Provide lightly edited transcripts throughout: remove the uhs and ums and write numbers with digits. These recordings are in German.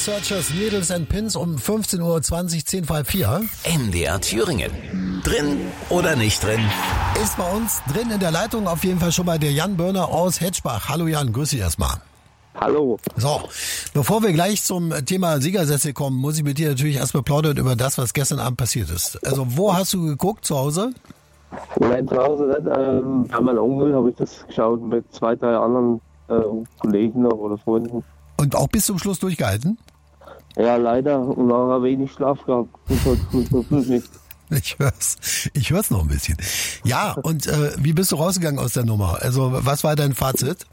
Searchers, Needles and Pins um 15.20 Uhr, 10 vor halb 4. MDR Thüringen. Drin oder nicht drin? Ist bei uns drin in der Leitung auf jeden Fall schon mal der Jan Börner aus Hetschbach. Hallo Jan, grüß dich erstmal. Hallo. So, bevor wir gleich zum Thema Siegersätze kommen, muss ich mit dir natürlich erstmal plaudern über das, was gestern Abend passiert ist. Also wo hast du geguckt, zu Hause? Nein, zu Hause nicht. Bei meinem Onkel habe ich das geschaut mit 2, 3 anderen Kollegen noch oder Freunden. Und auch bis zum Schluss durchgehalten? Ja, leider. Und nachher wenig Schlaf gehabt. Ich hör's noch ein bisschen. Ja, und wie bist du rausgegangen aus der Nummer? Also was war dein Fazit?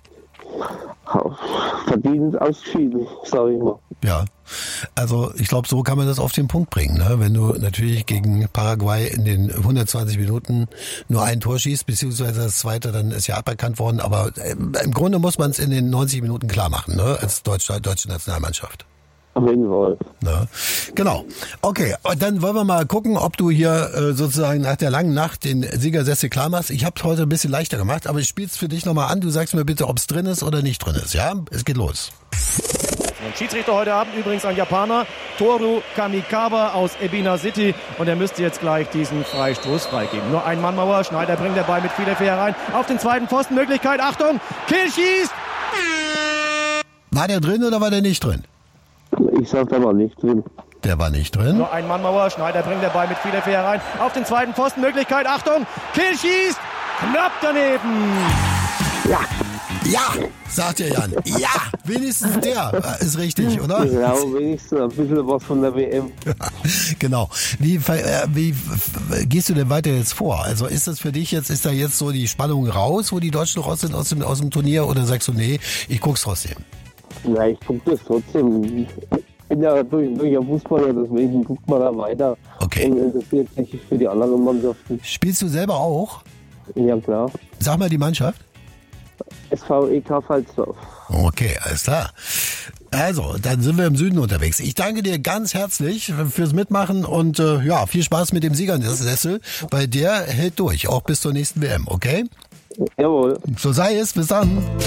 Verdient ausgeschieden, sage ich mal. Ja, also ich glaube, so kann man das auf den Punkt bringen. Ne? Wenn du natürlich gegen Paraguay in den 120 Minuten nur ein Tor schießt, beziehungsweise das zweite, dann ist ja aberkannt worden. Aber im Grunde muss man es in den 90 Minuten klar machen, ne? Als deutsche Nationalmannschaft. Auf jeden Fall. Ne? Genau. Okay, und dann wollen wir mal gucken, ob du hier sozusagen nach der langen Nacht den Siegersätze klar machst. Ich habe es heute ein bisschen leichter gemacht, aber ich spiele es für dich nochmal an. Du sagst mir bitte, ob es drin ist oder nicht drin ist. Ja, es geht los. Und Schiedsrichter heute Abend übrigens ein Japaner, Toru Kamikawa aus Ebina City. Und er müsste jetzt gleich diesen Freistoß freigeben. Nur ein Mannmauer, Schneider bringt den Ball mit viel Effet herein. Auf den zweiten Pfosten, Möglichkeit, Achtung, Kill schießt! War der drin oder war der nicht drin? Ich sag, der war nicht drin. Der war nicht drin. Nur ein Mannmauer, Schneider bringt den Ball mit viel Effet herein. Auf den zweiten Pfosten, Möglichkeit, Achtung, Kill schießt! Knapp daneben! Ja! Ja, sagt der Jan. Ja, wenigstens der ist richtig, oder? Ja, wenigstens ein bisschen was von der WM. Genau. Wie gehst du denn weiter jetzt vor? Also ist das für dich jetzt, ist da jetzt so die Spannung raus, wo die Deutschen raus sind aus dem Turnier, oder sagst du, nee, ich guck's trotzdem? Ja, ich guck das trotzdem. Ich bin ja durch Fußballer, deswegen guckt man da weiter. Okay. Und interessiert sich für die anderen Mannschaften. Spielst du selber auch? Ja, klar. Sag mal die Mannschaft. SVEK Pfalzdorf. Okay, alles klar. Also, dann sind wir im Süden unterwegs. Ich danke dir ganz herzlich fürs Mitmachen und ja, viel Spaß mit dem Siegersessel, weil der hält durch, auch bis zur nächsten WM, okay? Jawohl. So sei es, bis dann. Ciao.